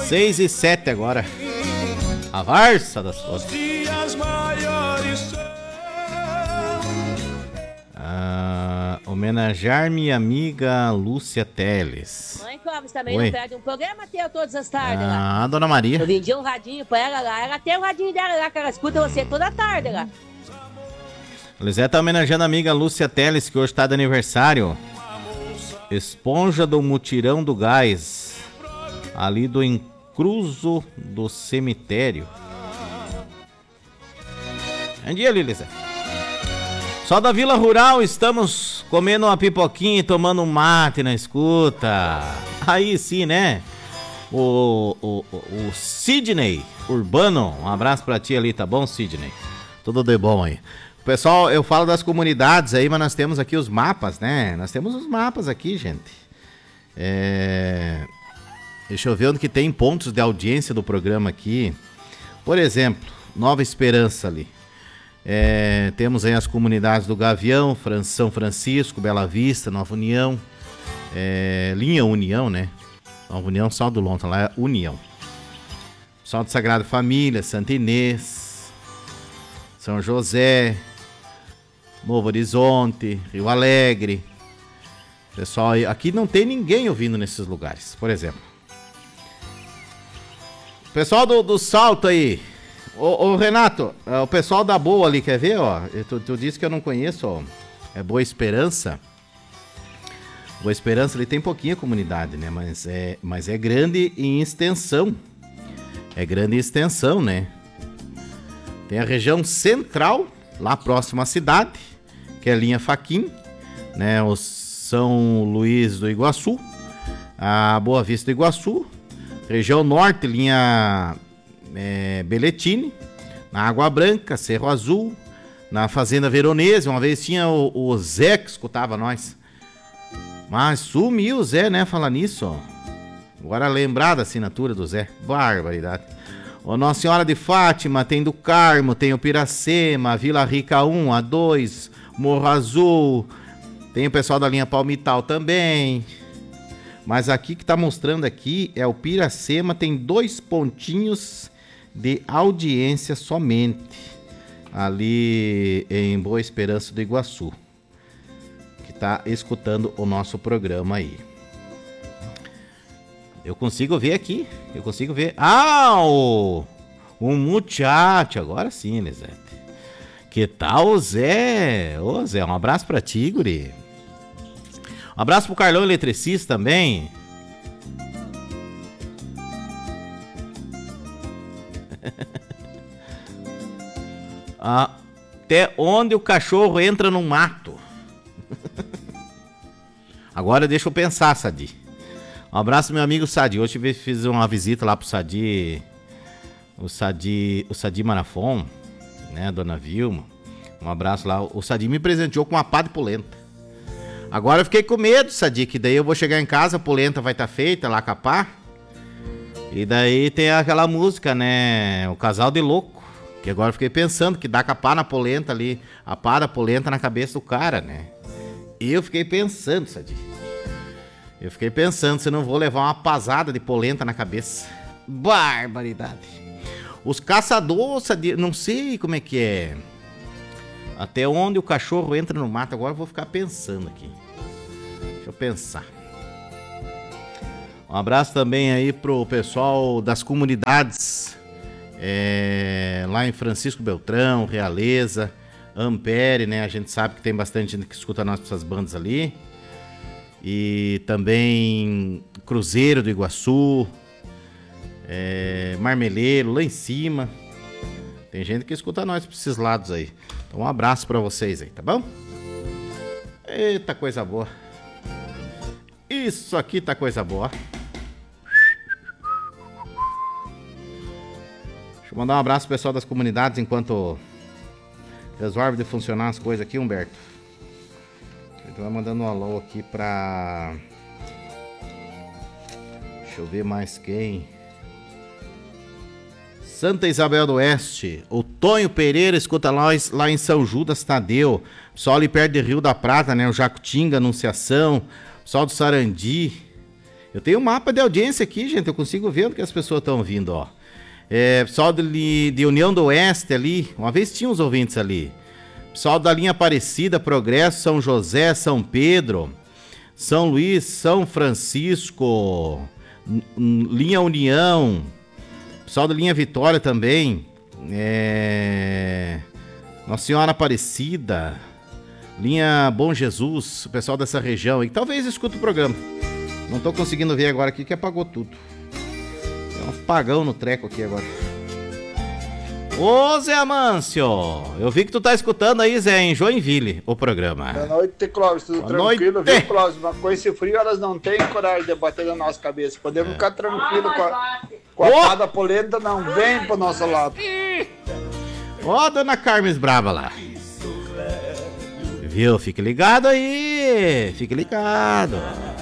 6h07 agora. A Varsa das Flores. Homenagear minha amiga Lúcia Teles. Mãe Clóvis também não perde um programa teu todas as tardes lá. Dona Maria. Eu vendi um radinho pra ela lá. Ela tem o radinho dela lá, que ela escuta você toda tarde lá. Lisé tá homenageando a amiga Lúcia Teles, que hoje tá de aniversário. Esponja do Mutirão do Gás, ali do encruzo do cemitério. Bom dia, Lisé. Só da Vila Rural, estamos comendo uma pipoquinha e tomando um mate na escuta. Aí sim, né? O Sidney Urbano, um abraço pra ti ali, tá bom, Sidney? Tudo de bom aí. Pessoal, eu falo das comunidades aí, mas nós temos aqui os mapas, né? Nós temos os mapas aqui, gente. Deixa eu ver onde que tem pontos de audiência do programa aqui. Por exemplo, Nova Esperança ali. Temos aí as comunidades do Gavião, São Francisco, Bela Vista, Nova União, Linha União, né? Nova União, Sal do Lonta, lá é União. Sal do Sagrada Família, Santa Inês, São José, Novo Horizonte, Rio Alegre. Pessoal, aqui não tem ninguém ouvindo nesses lugares, por exemplo. Pessoal do Salto aí. Ô Renato, o pessoal da Boa ali, quer ver, ó? Tu disse que eu não conheço, ó. É Boa Esperança. Boa Esperança, ele tem pouquinha comunidade, né? Mas é grande em extensão. É grande em extensão, né? Tem a região central, lá próximo à cidade, que é a linha Faquim, né? O São Luís do Iguaçu, a Boa Vista do Iguaçu, região norte, linha Beletini, na Água Branca, Cerro Azul, na Fazenda Veronese. Uma vez tinha o Zé que escutava nós, mas sumiu o Zé, né? Falar nisso, ó. Agora lembrar da assinatura do Zé, barbaridade. O Nossa Senhora de Fátima, tem do Carmo, tem o Piracema, Vila Rica 1, a 2, Morro Azul, tem o pessoal da linha Palmital também. Mas aqui que tá mostrando aqui é o Piracema, tem 2 pontinhos de audiência somente, ali em Boa Esperança do Iguaçu, que tá escutando o nosso programa aí. Eu consigo ver aqui, eu consigo ver. O muchacho, agora sim, Lisete. Que tal o Zé? Ô Zé, um abraço pra ti, guri. Um abraço pro Carlão Eletricista também. Até onde o cachorro entra no mato. Agora deixa eu pensar, Sadi. Um abraço, meu amigo Sadi. Hoje fiz uma visita lá pro Sadi. O Sadi Marafon, né, dona Vilma. Um abraço lá. O Sadi me presenteou com uma pá de polenta. Agora eu fiquei com medo, Sadi, que daí eu vou chegar em casa, a polenta vai estar feita lá com a pá. E daí tem aquela música, né, o Casal de Louco. Que agora eu fiquei pensando que dá com a pá na polenta ali, a pá da polenta na cabeça do cara, né. E eu fiquei pensando, Sadi. Eu fiquei pensando se não vou levar uma pasada de polenta na cabeça. Barbaridade. Os caçadores, não sei como é que é. Até onde o cachorro entra no mato. Agora eu vou ficar pensando aqui. Deixa eu pensar. Um abraço também aí pro pessoal das comunidades. Lá em Francisco Beltrão, Realeza, Ampere, né? A gente sabe que tem bastante gente que escuta nossas bandas ali. E também Cruzeiro do Iguaçu, Marmeleiro, lá em cima. Tem gente que escuta nós pra esses lados aí. Então um abraço pra vocês aí, tá bom? Eita, coisa boa. Isso aqui tá coisa boa. Deixa eu mandar um abraço pro pessoal das comunidades enquanto resolve de funcionar as coisas aqui, Humberto. Então vai mandando um alô aqui pra... Deixa eu ver mais quem. Santa Isabel do Oeste. O Tonho Pereira escuta nós lá em São Judas Tadeu. Pessoal ali perto de Rio da Prata, né? O Jacutinga, Anunciação. Pessoal do Sarandi. Eu tenho um mapa de audiência aqui, gente. Eu consigo ver onde que as pessoas estão vindo, ó. Pessoal de União do Oeste ali. Uma vez tinha uns ouvintes ali. Pessoal da linha Aparecida, Progresso, São José, São Pedro, São Luís, São Francisco, linha União. Pessoal da linha Vitória também. Nossa Senhora Aparecida. Linha Bom Jesus. O pessoal dessa região. E talvez escute o programa. Não tô conseguindo ver agora aqui que apagou tudo. Tem um apagão no treco aqui agora. Ô Zé Amâncio, eu vi que tu tá escutando aí, Zé, em Joinville, o programa. Boa noite, Clóvis, tudo tranquilo, viu, Clóvis? Mas com esse frio elas não têm coragem de bater na nossa cabeça. Podemos ficar tranquilos com a fada polenta, não vem pro nosso lado. Ó a dona Carmes Brava lá. Viu? Fique ligado aí, fique ligado.